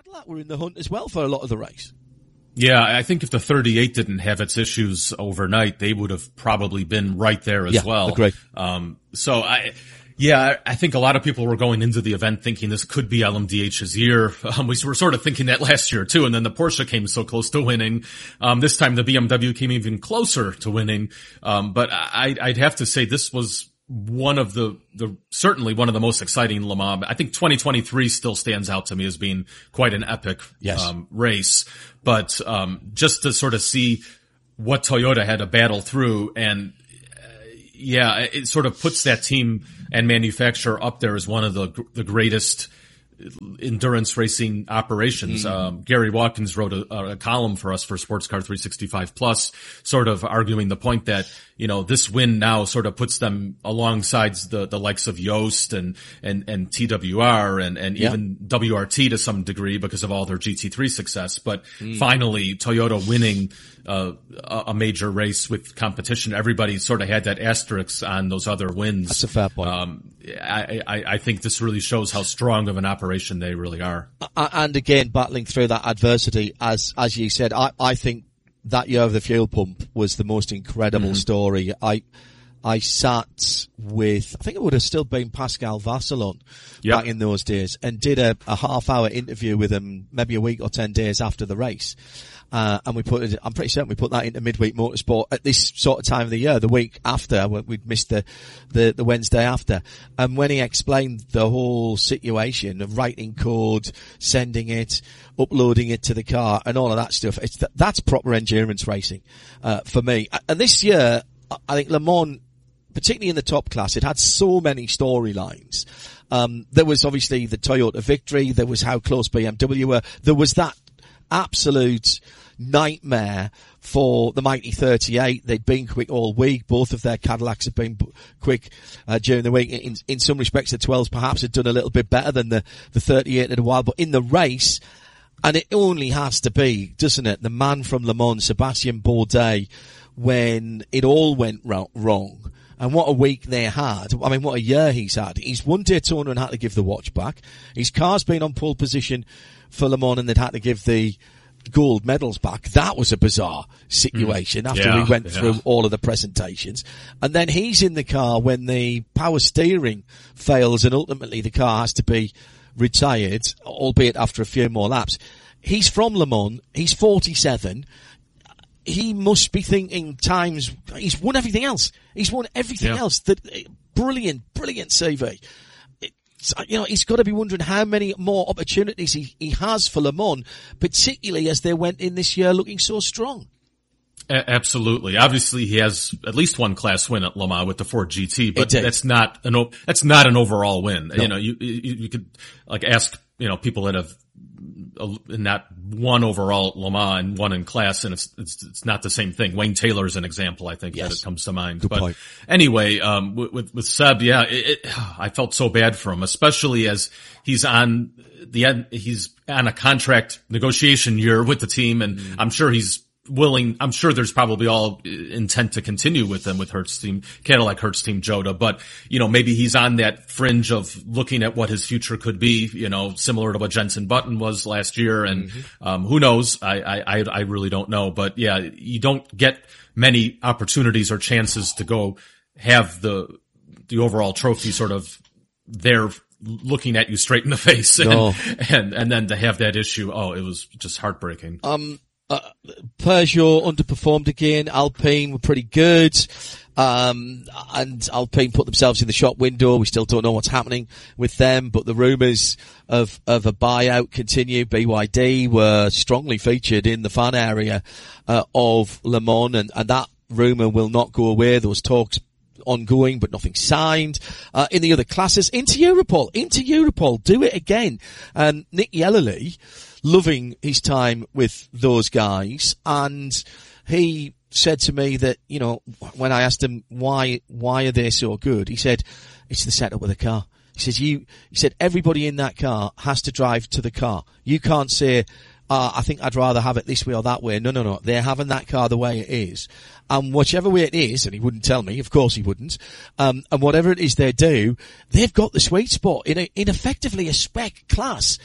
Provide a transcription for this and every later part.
Cadillac were in the hunt as well for a lot of the race. Yeah, I think if the 38 didn't have its issues overnight, they would have probably been right there as well. Agree. I think a lot of people were going into the event thinking this could be LMDH's year. We were sort of thinking that last year too, and then the Porsche came so close to winning. This time the BMW came even closer to winning. But I'd have to say this was one of certainly one of the most exciting Le Mans. I think 2023 still stands out to me as being quite an epic, race. But, just to sort of see what Toyota had to battle through and, it sort of puts that team and manufacturer up there as one of the greatest endurance racing operations. Gary Watkins wrote a column for us for Sports Car 365 Plus, sort of arguing the point that, this win now sort of puts them alongside the likes of Yost and TWR and even WRT to some degree because of all their GT3 success. But finally, Toyota winning a major race with competition. Everybody sort of had that asterisk on those other wins. That's a fair point. I think this really shows how strong of an operation they really are. And again, battling through that adversity, as you said, I think that year of the fuel pump was the most incredible story. I sat with, I think it would have still been Pascal Vasselon back in those days, and did a half-hour interview with him maybe a week or 10 days after the race. And I'm pretty certain we put that into Midweek Motorsport at this sort of time of the year, the week after, we'd missed the Wednesday after. And when he explained the whole situation of writing code, sending it, uploading it to the car and all of that stuff, that's proper endurance racing, for me. And this year, I think Le Mans, particularly in the top class, it had so many storylines. There was obviously the Toyota victory. There was how close BMW were. There was that absolute nightmare for the Mighty 38. They'd been quick all week. Both of their Cadillacs have been quick during the week. In some respects, the 12s perhaps had done a little bit better than the 38 in a while. But in the race, and it only has to be, doesn't it, the man from Le Mans, Sébastien Bourdais, when it all went wrong. And what a week they had. I mean, what a year he's had. He's won Daytona and had to give the watch back. His car's been on pole position for Le Mans and they'd had to give the gold medals back. That was a bizarre situation after we went through all of the presentations. And then he's in the car when the power steering fails and ultimately the car has to be retired, albeit after a few more laps. He's from Le Mans. He's 47. He must be thinking times, he's won everything else. He's won everything else. Brilliant CV. He's got to be wondering how many more opportunities he has for Le Mans, particularly as they went in this year looking so strong. Absolutely. Obviously, he has at least one class win at Le Mans with the Ford GT, but that's not an overall win. No. You could ask, people that have not one overall Le Mans and one in class, and it's not the same thing. Wayne Taylor is an example, I think, that it comes to mind. Good point. Anyway, with Seb, I felt so bad for him, especially as he's on a contract negotiation year with the team, and I'm sure there's probably all intent to continue with them with Cadillac Hertz Team Jota, but, maybe he's on that fringe of looking at what his future could be, similar to what Jenson Button was last year. And, who knows? I really don't know, but you don't get many opportunities or chances to go have the overall trophy sort of there looking at you straight in the face. And then to have that issue, it was just heartbreaking. Peugeot underperformed again. Alpine were pretty good. And Alpine put themselves in the shop window. We still don't know what's happening with them, but the rumours of a buyout continue. BYD were strongly featured in the fan area, of Le Mans, and that rumour will not go away. Those talks ongoing, but nothing signed. In the other classes, into Europol, do it again. Nick Yellerly, loving his time with those guys, and he said to me that, when I asked him why are they so good, he said, it's the setup of the car. He said everybody in that car has to drive to the car. You can't say, I think I'd rather have it this way or that way. No. They're having that car the way it is. And whichever way it is, and he wouldn't tell me, of course he wouldn't, and whatever it is they do, they've got the sweet spot in effectively a spec class.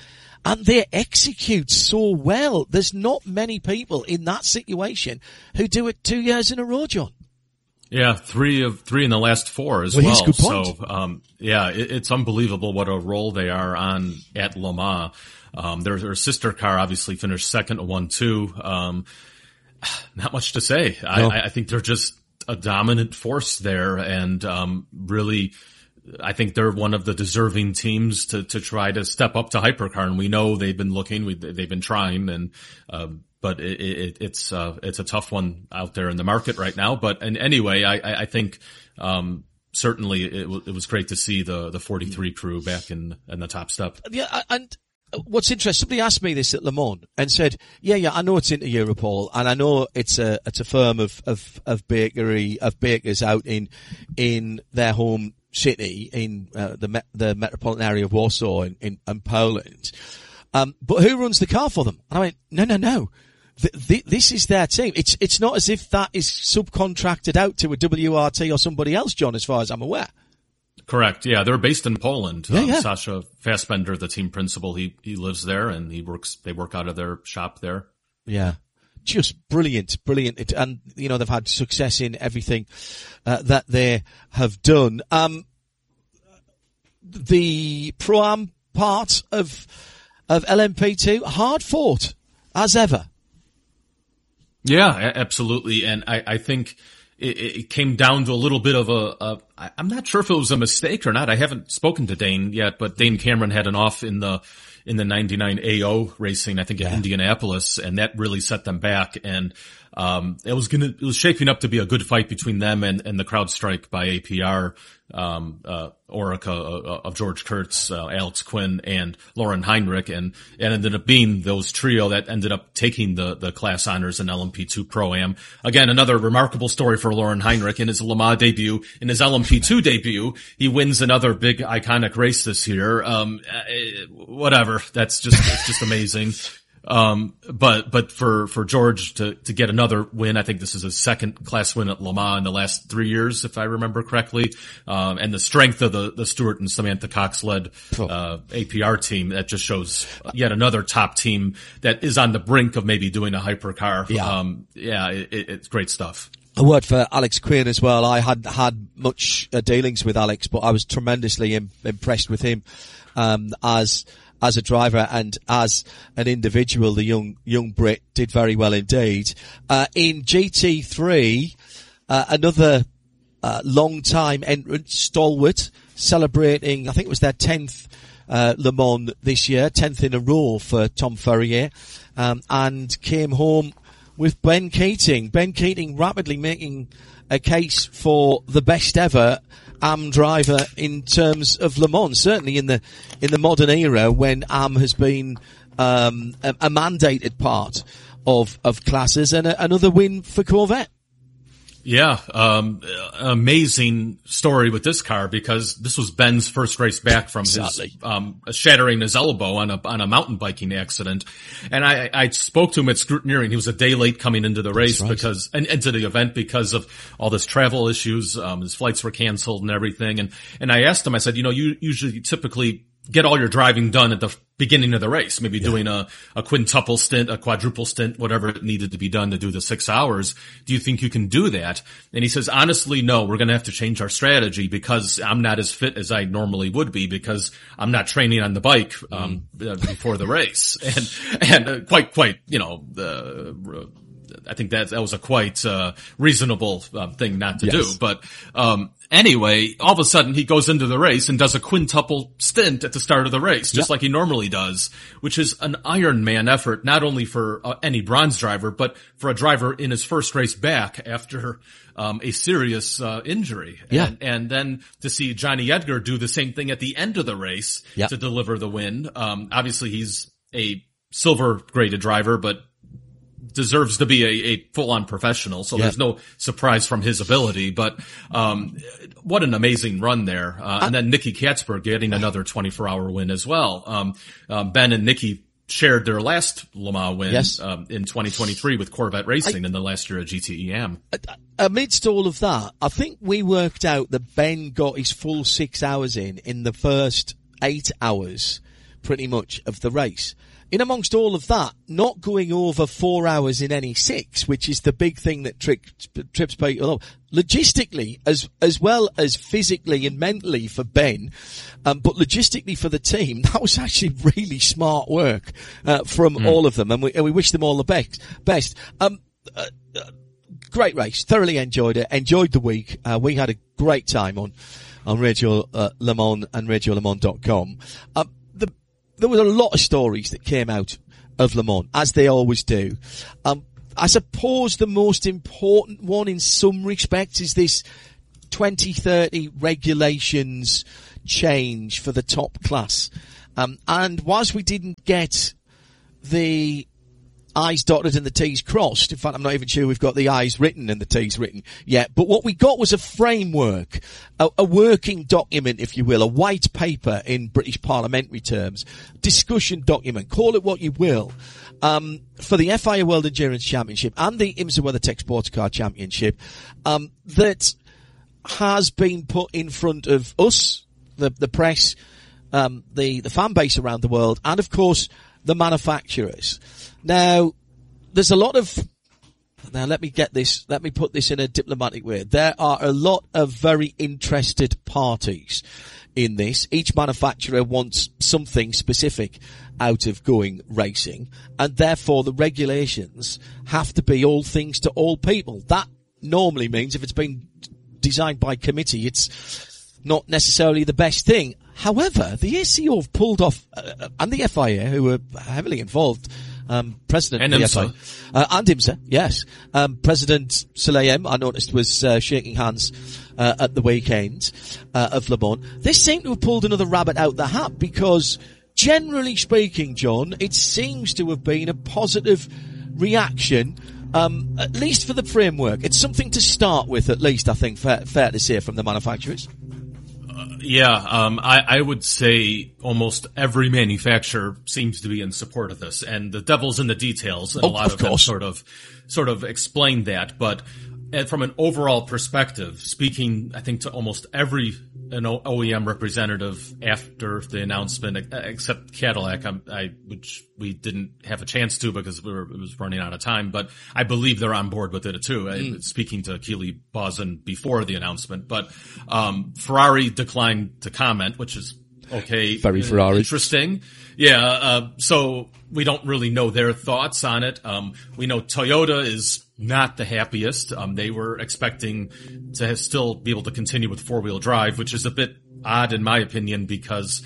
and they execute so well. There's not many people in that situation who do it 2 years in a row, John. Yeah, three in the last 4 as well. Well. Good point. So, it's unbelievable what a role they are on at Le Mans. Their sister car obviously finished second, 1-2. Not much to say. No. I think they're just a dominant force there, and really, I think they're one of the deserving teams to try to step up to hypercar. And we know they've been looking, they've been trying, and but it's a tough one out there in the market right now. But anyway, I think certainly it was great to see the 43 crew back in the top step. Yeah, and what's interesting, somebody asked me this at Le Mans and said, yeah, I know it's into Europol, and I know it's a firm of bakers out in their home city in the metropolitan area of Warsaw in Poland. But who runs the car for them? And I went, no. This is their team. It's not as if that is subcontracted out to a WRT or somebody else, John, as far as I'm aware. Correct. Yeah, they're based in Poland. Yeah. Sasha Fassbender, the team principal, he lives there, and they work out of their shop there. Yeah. Just brilliant. And, they've had success in everything, that they have done. The Pro-Am part of LMP2, hard fought, as ever. Yeah, absolutely. And I think it came down to a little bit of I'm not sure if it was a mistake or not. I haven't spoken to Dane yet, but Dane Cameron had an off in the 99 AO racing, I think at Indianapolis, and that really set them back. And, it was shaping up to be a good fight between them and the CrowdStrike by APR, Orica of George Kurtz, Alex Quinn and Lauren Heinrich, and it ended up being those trio that ended up taking the class honors in LMP2 Pro-Am. Again, another remarkable story for Lauren Heinrich in his Le Mans debut. In his LMP2 debut, he wins another big iconic race this year. Whatever. It's just amazing. But for George to get another win, I think this is his second class win at Le Mans in the last 3 years, if I remember correctly. And the strength of the Stewart and Samantha Cox led, APR team, that just shows yet another top team that is on the brink of maybe doing a hypercar. Yeah. It's great stuff. A word for Alex Quinn as well. I hadn't had much dealings with Alex, but I was tremendously impressed with him, as a driver and as an individual. The young Brit did very well indeed. In GT3, another long time entrant, stalwart, celebrating, I think it was their 10th Le Mans this year, 10th in a row for Tom Ferrier, and came home with Ben Keating. Ben Keating rapidly making a case for the best ever AM driver in terms of Le Mans, certainly in the modern era when AM has been a mandated part of classes, and another win for Corvette. Yeah, amazing story with this car, because this was Ben's first race back from his shattering his elbow on a mountain biking accident. And I spoke to him at Scrutineering. He was a day late coming into the race because into the event because of all this travel issues. His flights were canceled and everything. And I asked him, I said, you usually typically get all your driving done at the beginning of the race, maybe doing a quintuple stint, a quadruple stint, whatever it needed to be done to do the 6 hours. Do you think you can do that? And he says, honestly, no, we're going to have to change our strategy because I'm not as fit as I normally would be because I'm not training on the bike, before the race. And quite, I think that was a quite reasonable thing not to do. But anyway, all of a sudden he goes into the race and does a quintuple stint at the start of the race, just like he normally does, which is an Ironman effort, not only for any bronze driver, but for a driver in his first race back after a serious injury. And then to see Johnny Edgar do the same thing at the end of the race to deliver the win. Obviously he's a silver graded driver, but deserves to be a full-on professional, so there's no surprise from his ability, but what an amazing run there. And then Nicky Katzberg getting another 24-hour win as well. Ben and Nicky shared their last Le Mans win in 2023 with Corvette Racing in the last year of GTEM. Amidst all of that, I think we worked out that Ben got his full 6 hours in the first 8 hours pretty much of the race. In amongst all of that, not going over 4 hours in any 6, which is the big thing that trips people up. Logistically, as well as physically and mentally for Ben, but logistically for the team, that was actually really smart work, from all of them. And we wish them all the best. Great race. Thoroughly enjoyed it. Enjoyed the week. We had a great time on Radio Le Mans and RadioLeMans.com. There were a lot of stories that came out of Le Mans, as they always do. I suppose the most important one in some respects is this 2030 regulations change for the top class. And whilst we didn't get the I's dotted and the T's crossed, in fact I'm not even sure we've got the I's written and the T's written yet, but what we got was a framework, a working document, if you will, a white paper in British parliamentary terms, discussion document, call it what you will, for the FIA World Endurance Championship and the IMSA WeatherTech Sports Car Championship, that has been put in front of us, the press, the fan base around the world, and of course the manufacturers. Now, there's a lot of, let me put this in a diplomatic way. There are a lot of very interested parties in this. Each manufacturer wants something specific out of going racing, and therefore the regulations have to be all things to all people. That normally means if it's been designed by committee, it's not necessarily the best thing. However, the ACO have pulled off, and the FIA, who were heavily involved, President and of the IMSA. FIA, and IMSA, yes. President Sulayem, I noticed, was shaking hands at the weekend of Le Mans. They seem to have pulled another rabbit out the hat because, generally speaking, John, it seems to have been a positive reaction, at least for the framework. It's something to start with, at least, I think, fair to say, from the manufacturers. I would say almost every manufacturer seems to be in support of this, and the devil's in the details, and a lot of them sort of explain that. But from an overall perspective, speaking, I think to almost every OEM representative after the announcement, except Cadillac, which we didn't have a chance to because it was running out of time, but I believe they're on board with it too. Speaking to Keely Bozen before the announcement, but Ferrari declined to comment, which is okay. Very Ferrari. Interesting. Yeah, so we don't really know their thoughts on it. We know Toyota is not the happiest. They were expecting to still be able to continue with four-wheel drive, which is a bit odd in my opinion because,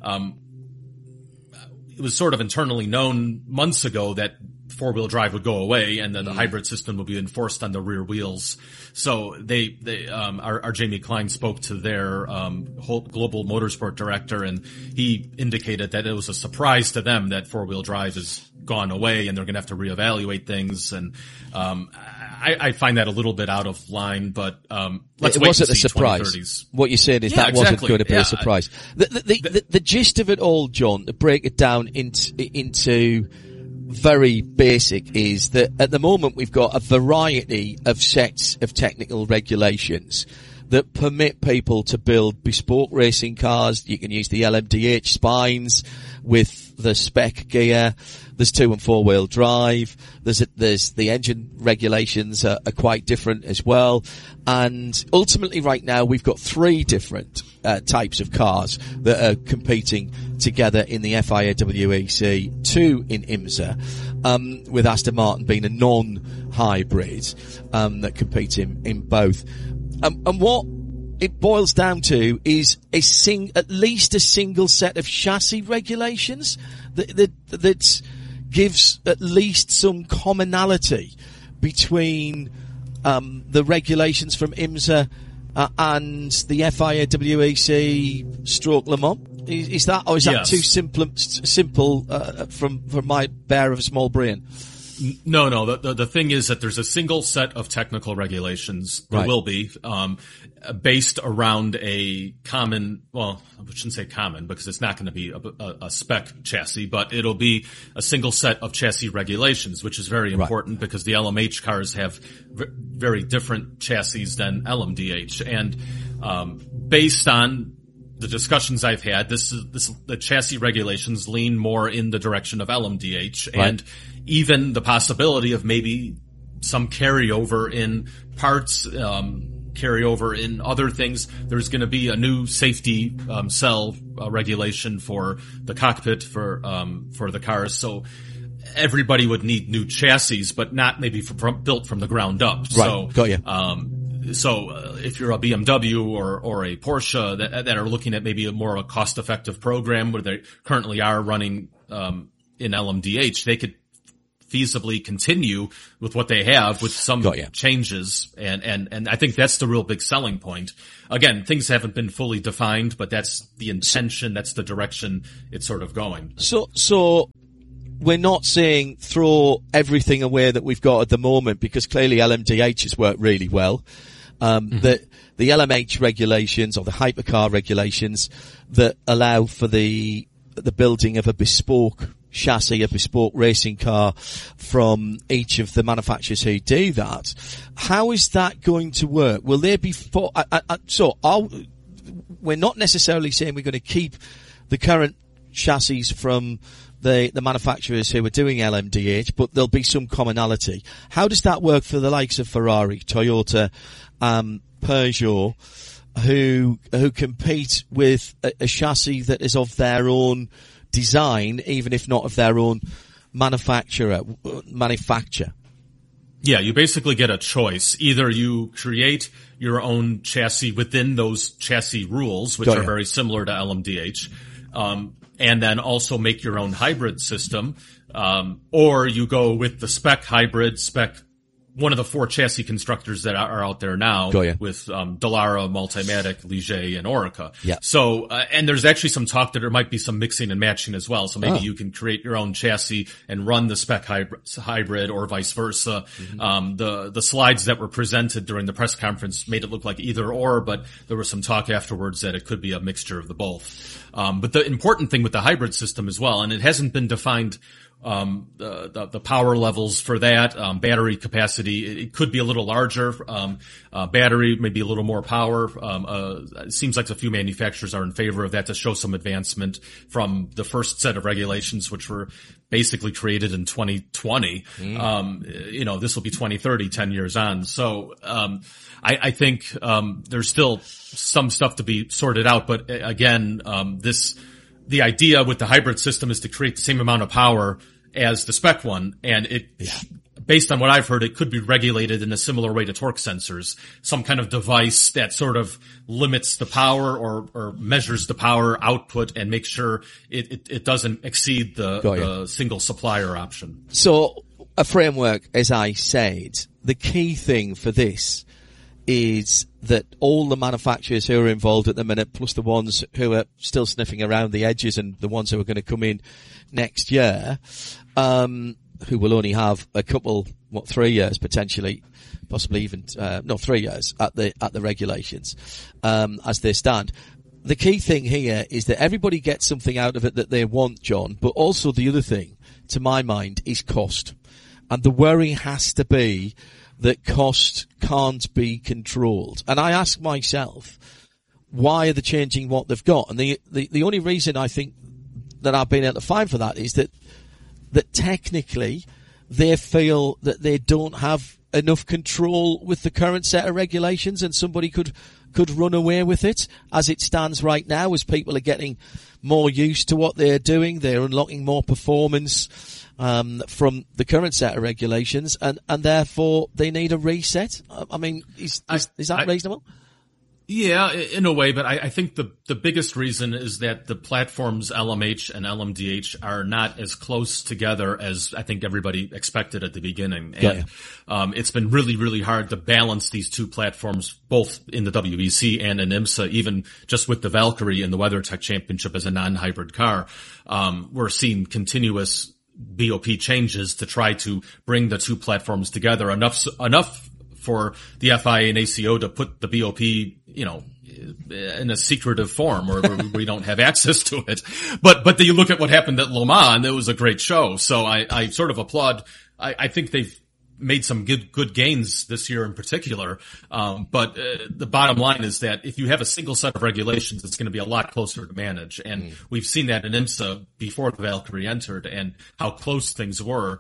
it was sort of internally known months ago that four-wheel drive would go away and then the hybrid system would be enforced on the rear wheels. So our Jamie Klein spoke to their, whole global motorsport director, and he indicated that it was a surprise to them that four-wheel drive has gone away and they're going to have to reevaluate things. And, I find that a little bit out of line, but, let's wait wasn't and see a surprise. 2030s. What you're saying is that wasn't going to be a surprise. The gist of it all, John, to break it down into very basic, is that at the moment we've got a variety of sets of technical regulations that permit people to build bespoke racing cars. You can use the LMDH spines with the spec gear. There's 2- and 4-wheel drive. There's the engine regulations are quite different as well. And ultimately right now we've got 3 different types of cars that are competing together in the FIA WEC, 2 in IMSA, with Aston Martin being a non-hybrid, that competes in both. And what it boils down to is at least a single set of chassis regulations that gives at least some commonality between the regulations from IMSA and the FIA WEC stroke Le Mans. Is that Yes. too simple from my bare of a small brain? No. The thing is that there's a single set of technical regulations. There will be, based around a common, well, I shouldn't say common because it's not going to be a spec chassis, but it'll be a single set of chassis regulations, which is very important because the LMH cars have very different chassis than LMDH. And, based on the discussions I've had, the chassis regulations lean more in the direction of LMDH, Right. and even the possibility of maybe some carryover in parts, carryover in other things. There's going to be a new safety cell regulation for the cockpit for the cars. So everybody would need new chassis, but not maybe built from the ground up. Right. So, Got you. If you're a BMW or a Porsche that are looking at maybe a more cost-effective program where they currently are running in LMDH, they could feasibly continue with what they have with some changes. And I think that's the real big selling point. Again, things haven't been fully defined, but that's the intention, that's the direction it's sort of going. So we're not saying throw everything away that we've got at the moment, because clearly LMDH has worked really well. The LMH regulations, or the hypercar regulations that allow for the building of a bespoke chassis, a bespoke racing car from each of the manufacturers who do that. How is that going to work? Will there be we're not necessarily saying we're going to keep the current chassis from the manufacturers who are doing LMDH, but there'll be some commonality. How does that work for the likes of Ferrari, Toyota, Peugeot, who compete with a chassis that is of their own design, even if not of their own manufacture? Yeah, you basically get a choice. Either you create your own chassis within those chassis rules, which are very similar to LMDH, and then also make your own hybrid system, or you go with the spec hybrid, one of the 4 chassis constructors that are out there now with Dallara, Multimatic, Ligier, and Orica. Yeah. So, and there's actually some talk that there might be some mixing and matching as well. So maybe you can create your own chassis and run the spec hybrid or vice versa. Mm-hmm. The slides that were presented during the press conference made it look like either or, but there was some talk afterwards that it could be a mixture of the both. But the important thing with the hybrid system as well, and it hasn't been defined, the power levels for that, battery capacity, it could be a little larger, battery, maybe a little more power. It seems like a few manufacturers are in favor of that to show some advancement from the first set of regulations, which were basically created in 2020. This will be 2030, 10 years on. So, I think, there's still some stuff to be sorted out, but again, the idea with the hybrid system is to create the same amount of power as the spec one, and based on what I've heard, it could be regulated in a similar way to torque sensors, some kind of device that sort of limits the power or measures the power output and makes sure it doesn't exceed the single supplier option. So a framework, as I said, the key thing for this is that all the manufacturers who are involved at the minute, plus the ones who are still sniffing around the edges and the ones who are going to come in next year, who will only have a couple, 3 years potentially, possibly even, 3 years at the regulations, as they stand. The key thing here is that everybody gets something out of it that they want, John, but also the other thing, to my mind, is cost. And the worry has to be that cost can't be controlled. And I ask myself, why are they changing what they've got? And the only reason I think that I've been able to find for that is that technically they feel that they don't have enough control with the current set of regulations, and somebody could run away with it as it stands right now. As people are getting more used to what they're doing, they're unlocking more performance from the current set of regulations, and therefore they need a reset. I mean, is that reasonable? Yeah, in a way, but I think the biggest reason is that the platforms LMH and LMDH are not as close together as I think everybody expected at the beginning. And it's been really, really hard to balance these two platforms, both in the WEC and in IMSA, even just with the Valkyrie in the WeatherTech Championship as a non-hybrid car. We're seeing continuous BOP changes to try to bring the two platforms together enough for the FIA and ACO to put the BOP, in a secretive form where we don't have access to it. But then you look at what happened at Le Mans, it was a great show. So I sort of applaud. I think they've made some good gains this year in particular. But the bottom line is that if you have a single set of regulations, it's going to be a lot closer to manage. And we've seen that in IMSA before the Valkyrie entered and how close things were.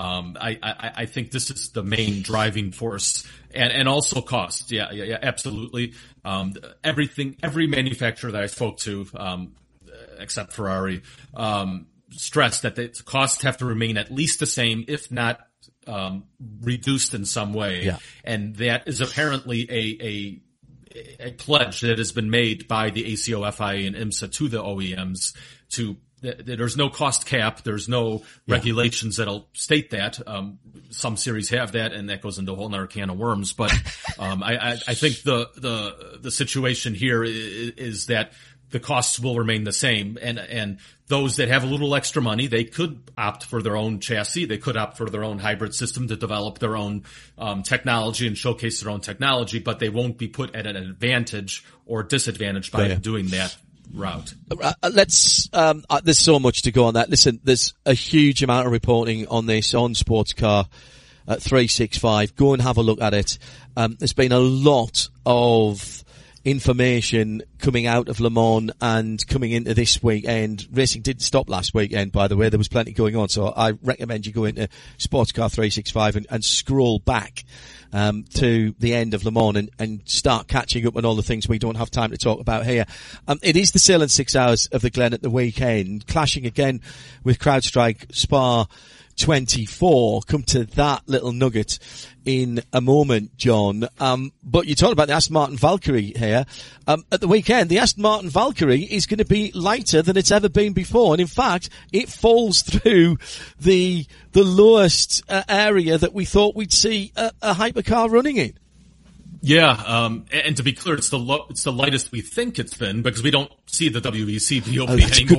I think this is the main driving force, and also cost. Yeah, absolutely. Every manufacturer that I spoke to, except Ferrari, stressed that the costs have to remain at least the same, if not reduced in some way. Yeah. And that is apparently a pledge that has been made by the ACO, FIA, and IMSA to the OEMs there's no cost cap. There's no regulations that'll state that. Some series have that, and that goes into a whole nother can of worms. But, I think the situation here is that the costs will remain the same, and those that have a little extra money, they could opt for their own chassis. They could opt for their own hybrid system to develop their own technology and showcase their own technology, but they won't be put at an advantage or disadvantage by doing that route. There's so much to go on that. Listen, there's a huge amount of reporting on this on Sportscar at 365. Go and have a look at it. There's been a lot of information coming out of Le Mans and coming into this weekend. Racing didn't stop last weekend, by the way. There was plenty going on, so I recommend you go into Sportscar 365 and scroll back to the end of Le Mans and start catching up on all the things we don't have time to talk about here. It is the Sailing 6 Hours of the Glen at the weekend, clashing again with CrowdStrike Spa 24. Come to that little nugget in a moment, John. But you talked about the Aston Martin Valkyrie here. At the weekend, the Aston Martin Valkyrie is going to be lighter than it's ever been before. And in fact, it falls through the lowest area that we thought we'd see a hypercar running in. Yeah, and to be clear, it's the lightest we think it's been, because we don't see the WEC DOP anymore.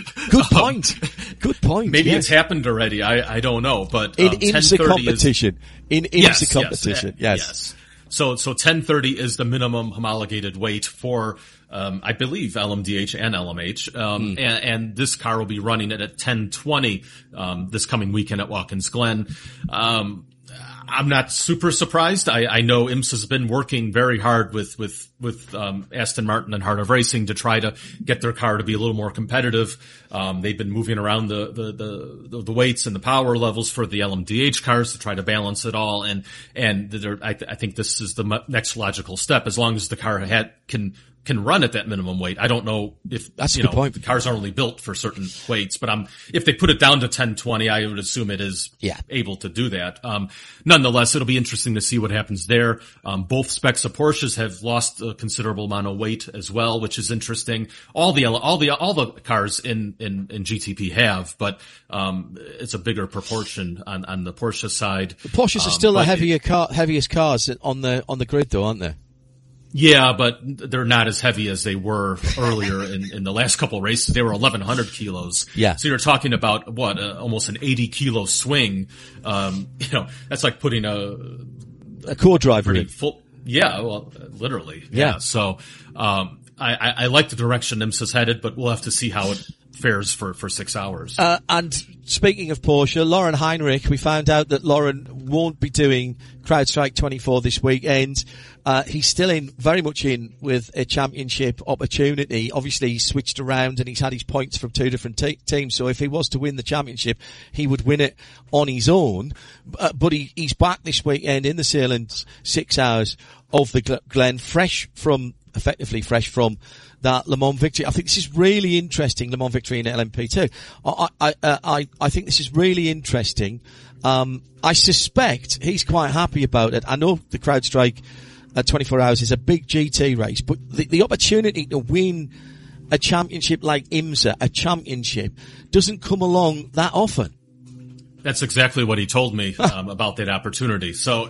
Good point. Maybe it's happened already. I don't know, but in IMSA competition. In IMSA competition, yes. So 1030 is the minimum homologated weight for I believe LMDH and LMH. And this car will be running it at 1020 this coming weekend at Watkins Glen. I'm not super surprised. I know IMSA's been working very hard with Aston Martin and Heart of Racing to try to get their car to be a little more competitive. They've been moving around the weights and the power levels for the LMDH cars to try to balance it all. And I think this is the next logical step, as long as the car can run at that minimum weight. I don't know if, that's a good point. The cars are only built for certain weights, but if they put it down to 1020, I would assume it is able to do that. Nonetheless, it'll be interesting to see what happens there. Both specs of Porsches have lost a considerable amount of weight as well, which is interesting. All the cars in GTP have, but it's a bigger proportion on the Porsche side. The Porsches are still the heaviest cars on the grid, though, aren't they? Yeah, but they're not as heavy as they were earlier in the last couple of races. They were 1,100 kilos. Yeah. So you're talking about almost an 80 kilo swing. That's like putting a co-driver in. Yeah, well, literally. Yeah. So, I like the direction IMSA's headed, but we'll have to see how it fares for 6 hours. And speaking of Porsche, Lauren Heinrich, we found out that Lauren won't be doing CrowdStrike 24 this weekend. He's still very much in with a championship opportunity. Obviously, he's switched around and he's had his points from two different teams. So if he was to win the championship, he would win it on his own. But he's back this weekend in the Sailing 6 Hours of the Glen, effectively fresh from that Le Mans victory. I think this is really interesting, Le Mans victory in LMP2. I think this is really interesting. I suspect he's quite happy about it. I know the CrowdStrike 24 Hours is a big GT race, but the opportunity to win a championship like IMSA, a championship, doesn't come along that often. That's exactly what he told me about that opportunity. So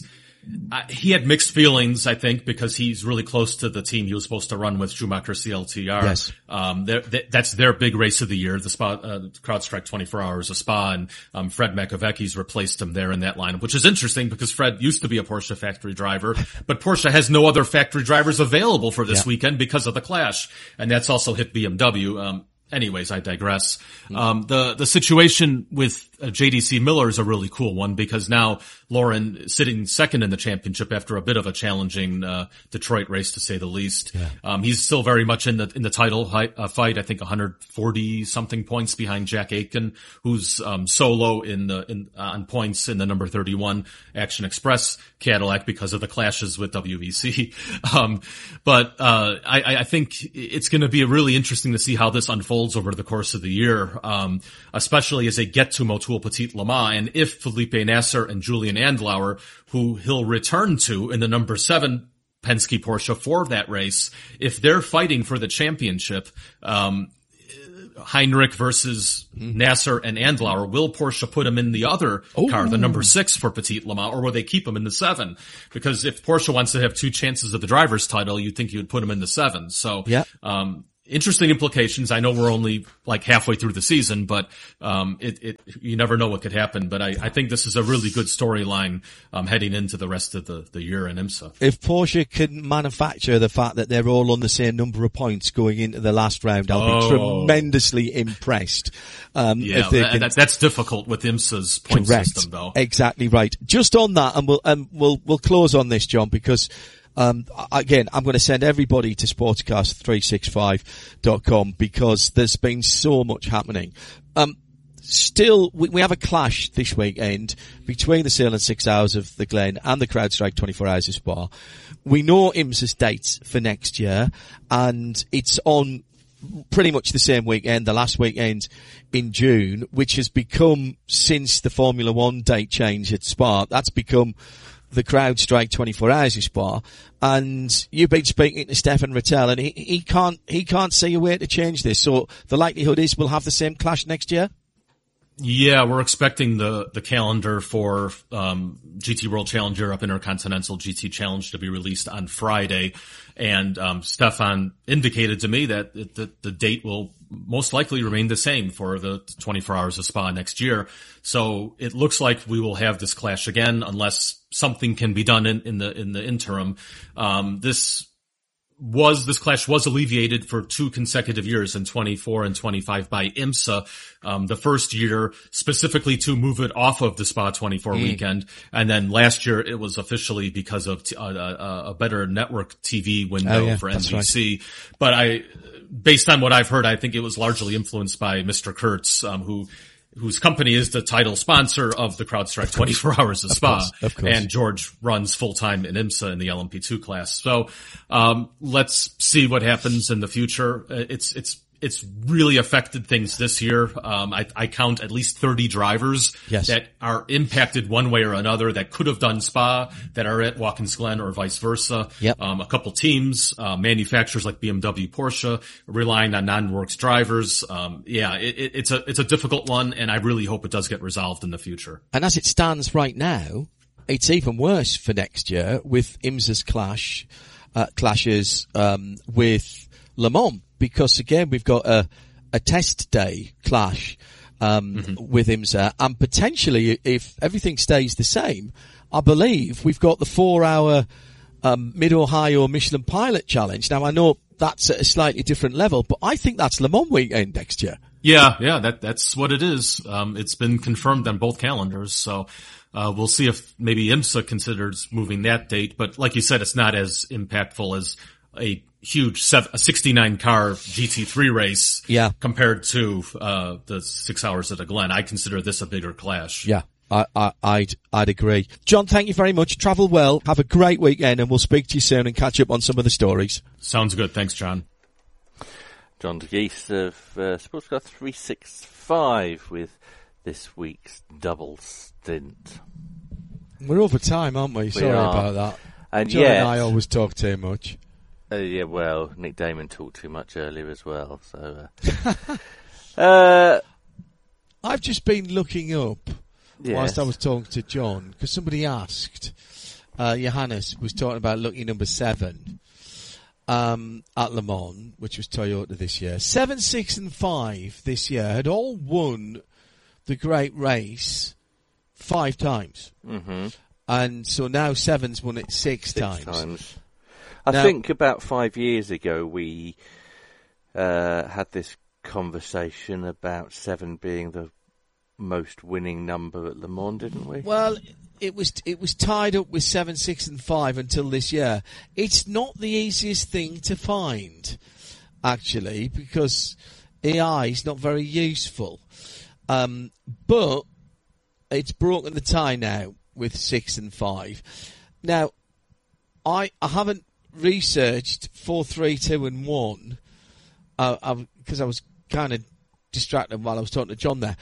he had mixed feelings, I think, because he's really close to the team he was supposed to run with, Schumacher CLTR. Yes. That's their big race of the year, the Spa, CrowdStrike 24 Hours of Spa, and Fred Makovecki's replaced him there in that lineup, which is interesting because Fred used to be a Porsche factory driver, but Porsche has no other factory drivers available for this weekend because of the clash, and that's also hit BMW. Anyways, I digress. The situation with JDC Miller is a really cool one because now Lauren sitting second in the championship after a bit of a challenging Detroit race, to say the least. Yeah. He's still very much in the title fight. I think 140 something points behind Jack Aitken, who's solo on points in the number 31 Action Express Cadillac because of the clashes with WEC. But I think it's going to be really interesting to see how this unfolds over the course of the year, especially as they get to Motul Petit Le Mans, and if Felipe Nasser and Julian Andlauer, who he'll return to in the number 7 Penske Porsche for that race, if they're fighting for the championship, Heinrich versus Nasser and Andlauer, will Porsche put him in the other car, the number 6 for Petit Le Mans, or will they keep him in the 7? Because if Porsche wants to have 2 chances of the driver's title, you'd think you would put him in the 7. So, yeah. Interesting implications. I know we're only like halfway through the season, but you never know what could happen. But I think this is a really good storyline heading into the rest of the year in IMSA. If Porsche can manufacture the fact that they're all on the same number of points going into the last round, I'll be tremendously impressed. That's difficult with IMSA's point system, though. Exactly right. Just on that, and we'll close on this, John, because again, I'm going to send everybody to sportscast365.com because there's been so much happening. Still, we have a clash this weekend between the Sale and 6 Hours of the Glen and the CrowdStrike 24 Hours of Spa. We know IMSA's dates for next year, and it's on pretty much the same weekend, the last weekend in June, which has become, since the Formula One date change at Spa, that's become the CrowdStrike 24 Hours of Spa. And you've been speaking to Stefan Rattel, and he can't see a way to change this. So the likelihood is we'll have the same clash next year. Yeah, we're expecting the calendar for GT World Challenge Europe Intercontinental GT Challenge to be released on Friday, and Stefan indicated to me that the date will most likely remain the same for the 24 Hours of Spa next year. So it looks like we will have this clash again unless something can be done in the interim. This clash was alleviated for 2 consecutive years in 24 and 25 by IMSA. The first year specifically to move it off of the Spa 24 weekend. And then last year it was officially because of a better network TV window for NBC. Right. But based on what I've heard, I think it was largely influenced by Mr. Kurtz, whose company is the title sponsor of the CrowdStrike 24 Hours of Spa. Of course. And George runs full-time in IMSA in the LMP2 class. So, let's see what happens in the future. It's really affected things this year. I count at least 30 drivers that are impacted one way or another that could have done Spa that are at Watkins Glen or vice versa. Yep. A couple teams, manufacturers like BMW, Porsche, relying on non-works drivers. It's a difficult one, and I really hope it does get resolved in the future. And as it stands right now, it's even worse for next year with IMSA's clashes with Le Mans. Because again, we've got a test day clash, with IMSA, and potentially, if everything stays the same, I believe we've got the 4-hour, Mid-Ohio Michelin Pilot Challenge. Now I know that's at a slightly different level, but I think that's Le Mans weekend next year. Yeah, that's what it is. It's been confirmed on both calendars, so, we'll see if maybe IMSA considers moving that date, but like you said, it's not as impactful as a huge 69 car GT3 race compared to the 6 Hours at the Glen. I consider this a bigger clash. Yeah, I'd agree. John, thank you very much. Travel well. Have a great weekend, and we'll speak to you soon and catch up on some of the stories. Sounds good. Thanks, John. John DeGeese of Sportscar 365 with this week's double stint. We're over time, aren't we? Sorry about that. And John and I always talk too much. Well, Nick Damon talked too much earlier as well, so... I've just been looking up whilst I was talking to John, because somebody asked, Johannes was talking about lucky number 7 at Le Mans, which was Toyota this year. 7, 6 and 5 this year had all won the great race 5 times. Mm-hmm. And so now 7's won it 6 times. I think about 5 years ago we had this conversation about 7 being the most winning number at Le Mans, didn't we? Well, it was tied up with 7, 6 and 5 until this year. It's not the easiest thing to find, actually, because AI is not very useful. But it's broken the tie now with 6 and 5. Now, I haven't researched 4, 3, 2 and 1 because I was kind of distracted while I was talking to John there.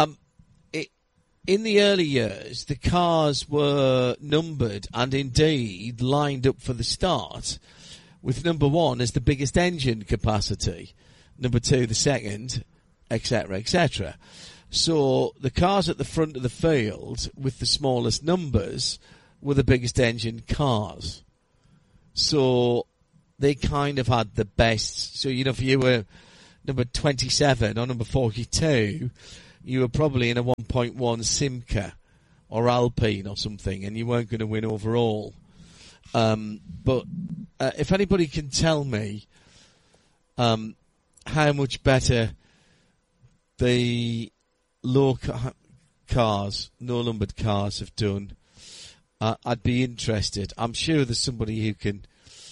In the early years, the cars were numbered and indeed lined up for the start, with number 1 as the biggest engine capacity, number 2 the second, etc., etc. So the cars at the front of the field with the smallest numbers were the biggest engine cars. So they kind of had the best. So, if you were number 27 or number 42, you were probably in a 1.1 Simca or Alpine or something, and you weren't going to win overall. But if anybody can tell me how much better the low cars, no-numbered cars have done, I'd be interested. I'm sure there's somebody who can...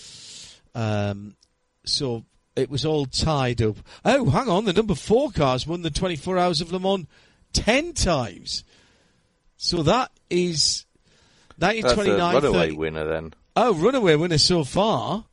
So it was all tied up. Oh, hang on, the number 4 cars won the 24 Hours of Le Mans 10 times. So that's That's 29, a runaway 30. winner then. Oh, runaway winner so far.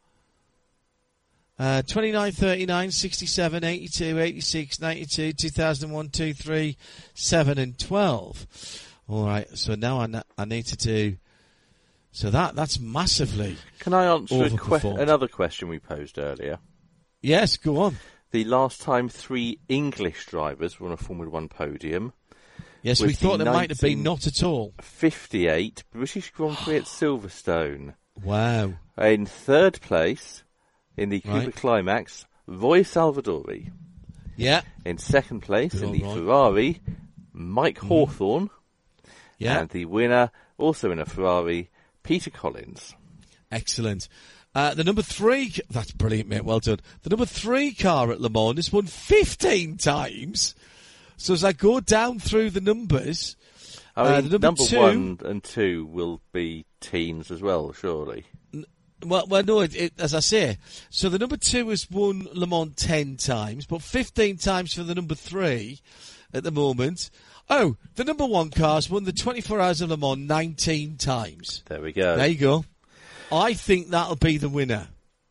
29, 39, 67, 82, 86, 92, 2001, 2, 3, 7 and 12. All right, so now I need to do... So that's massively... Can I answer overperformed. another question we posed earlier? Yes, go on. The last time 3 English drivers were on a Formula 1 podium. Yes, we thought there might have been not at all. 58 British Grand Prix at Silverstone. Wow. In third place, in the Cooper Right. Climax, Roy Salvadori. Yeah. In second place, Good in old the Roy. Ferrari, Mike Hawthorne. Yeah. And the winner, also in a Ferrari, Peter Collins. Excellent. The number 3... That's brilliant, mate. Well done. The number 3 car at Le Mans has won 15 times. So as I go down through the numbers... I mean, the number 2, 1 and 2 will be teams as well, surely. Well, no, as I say. So the number 2 has won Le Mans 10 times, but 15 times for the number 3 at the moment. Oh, the number 1 car's won the 24 Hours of Le Mans 19 times. There we go. There you go. I think that'll be the winner.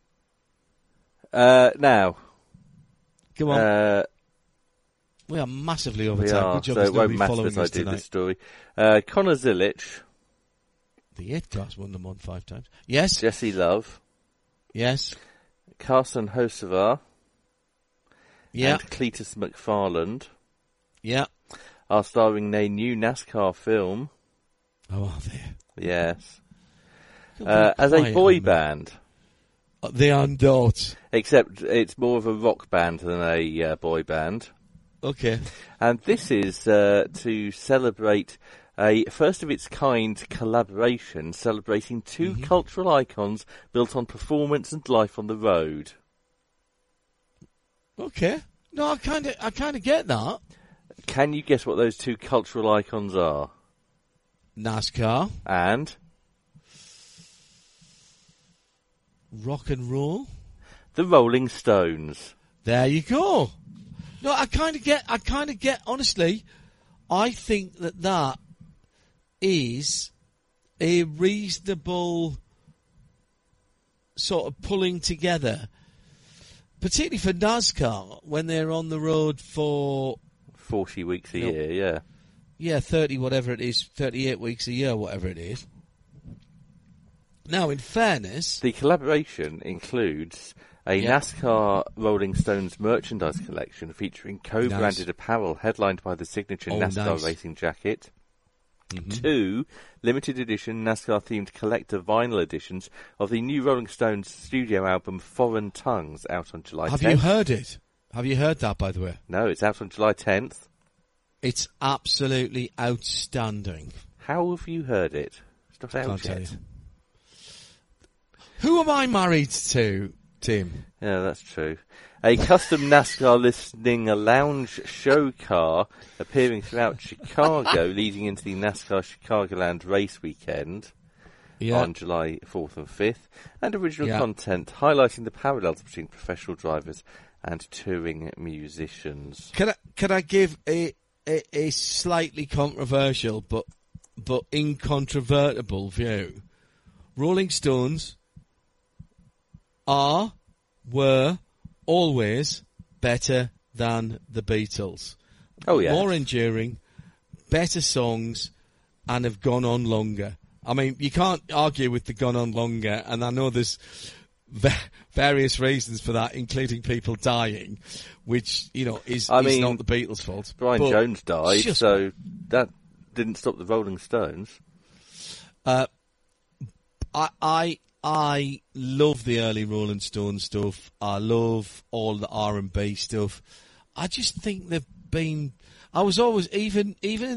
Now, Come on. We are massively over we time. are, Good job so there's it won't nobody matter following as I us do tonight. this story. Conor Zilic, The 8 car's won Le Mans 5 times. Yes. Jesse Love, Yes. Carson Hocevar, Yeah. and Cletus McFarland Yeah. are starring in a new NASCAR film. Oh, are they? Yes. You're very As a quiet boy on me. band. They are not. Except it's more of a rock band than a boy band. Okay. And this is to celebrate a first-of-its-kind collaboration celebrating 2 cultural icons built on performance and life on the road. Okay. No, I kind of get that. Can you guess what those 2 cultural icons are? NASCAR, And rock and roll. the Rolling Stones. There you go. No, I kind of get, honestly, I think that is a reasonable sort of pulling together, particularly for NASCAR when they're on the road for 40 weeks a Nope. year, yeah. 30 whatever it is, 38 weeks a year, whatever it is. Now, in fairness, The collaboration includes a Yeah. NASCAR Rolling Stones merchandise collection featuring co-branded Nice. apparel headlined by the signature Oh, NASCAR nice. racing jacket. 2 limited edition NASCAR-themed collector vinyl editions of the new Rolling Stones studio album Foreign Tongues, out on July 10th. have you heard it? Have you heard that, by the way? No, it's out on July 10th. It's absolutely outstanding. How have you heard it? It's not out Can't tell yet. you. Who am I married to, Tim? Yeah, that's true. A custom NASCAR listening lounge show car appearing throughout Chicago, leading into the NASCAR Chicagoland race weekend on July 4th and 5th, and original content highlighting the parallels between professional drivers and touring musicians. Can I give a slightly controversial but incontrovertible view? Rolling Stones were always better than the Beatles. Oh yeah, more enduring, better songs, and have gone on longer. I mean, you can't argue with the gone on longer, and I know there's various reasons for that, including people dying, which, you know, is not the Beatles' fault. Brian Jones died, so that didn't stop the Rolling Stones. I love the early Rolling Stones stuff. I love all the R&B stuff. I just think they've been... I was always, even in